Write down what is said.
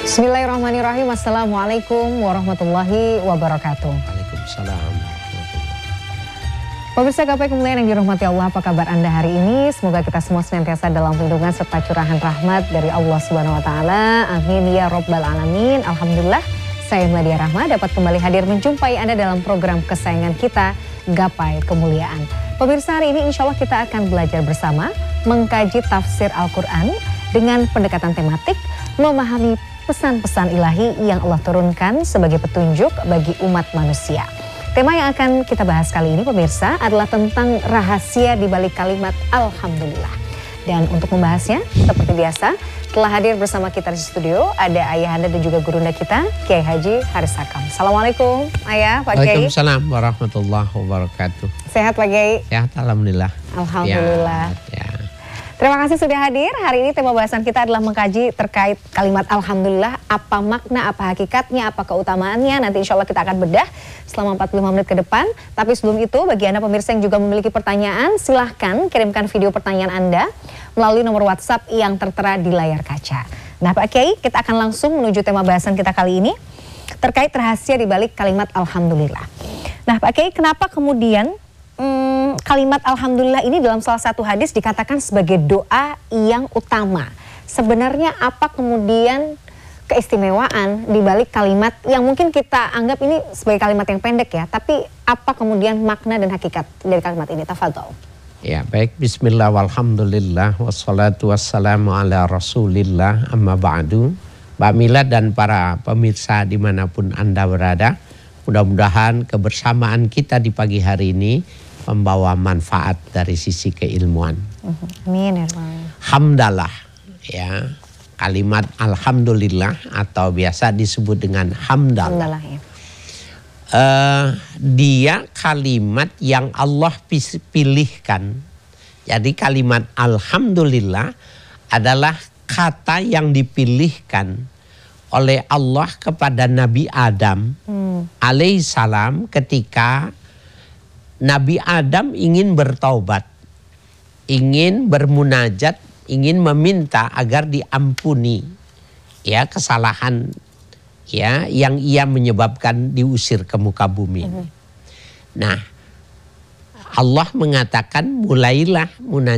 Bismillahirrahmanirrahim. Assalamualaikum warahmatullahi wabarakatuh. Waalaikumsalam. Pemirsa Gapai Kemuliaan yang dirahmati Allah, apa kabar Anda hari ini? Semoga kita semua senantiasa dalam lindungan serta curahan rahmat dari Allah Subhanahu wa taala. Amin ya rabbal alamin. Alhamdulillah, saya Mladia Rahma dapat kembali hadir menjumpai Anda dalam program kesayangan kita, Gapai Kemuliaan. Pemirsa, hari ini insya Allah kita akan belajar bersama mengkaji tafsir Al-Quran dengan pendekatan tematik, memahami pesan-pesan ilahi yang Allah turunkan sebagai petunjuk bagi umat manusia. Tema yang akan kita bahas kali ini pemirsa adalah tentang rahasia di balik kalimat Alhamdulillah. Dan untuk membahasnya seperti biasa telah hadir bersama kita di studio ada ayahanda dan juga gurunda kita Kiai Haji Haris Hakam. Assalamualaikum Ayah, Pak Kiai. Waalaikumsalam warahmatullahi wabarakatuh. Sehat Pak Kiai? Sehat alhamdulillah. Alhamdulillah. Ya. Terima kasih sudah hadir. Hari ini tema bahasan kita adalah mengkaji terkait kalimat Alhamdulillah. Apa makna, apa hakikatnya, apa keutamaannya. Nanti insya Allah kita akan bedah selama 45 menit ke depan. Tapi sebelum itu, bagi Anda pemirsa yang juga memiliki pertanyaan, silahkan kirimkan video pertanyaan Anda melalui nomor WhatsApp yang tertera di layar kaca. Nah Pak Kiai, kita akan langsung menuju tema bahasan kita kali ini terkait rahasia di balik kalimat Alhamdulillah. Nah Pak Kiai, kenapa kemudian kalimat Alhamdulillah ini dalam salah satu hadis dikatakan sebagai doa yang utama? Sebenarnya apa kemudian keistimewaan di balik kalimat yang mungkin kita anggap ini sebagai kalimat yang pendek ya, tapi apa kemudian makna dan hakikat dari kalimat ini? Tafadhol. Ya baik, bismillah walhamdulillah wassalatu wassalamu ala rasulillah amma ba'du. Mbak Mila dan para pemirsa dimanapun Anda berada, mudah-mudahan kebersamaan kita di pagi hari ini membawa manfaat dari sisi keilmuan. Amin ya. Hamdalah, ya, kalimat alhamdulillah atau biasa disebut dengan hamdalah. Ya. Dia kalimat yang Allah pilihkan. Jadi kalimat alhamdulillah adalah kata yang dipilihkan oleh Allah kepada Nabi Adam alaihissalam ketika Nabi Adam ingin bertaubat, ingin bermunajat, ingin meminta agar diampuni ya kesalahan ya yang ia menyebabkan diusir ke muka bumi. Nah, Allah mengatakan mulailah munajat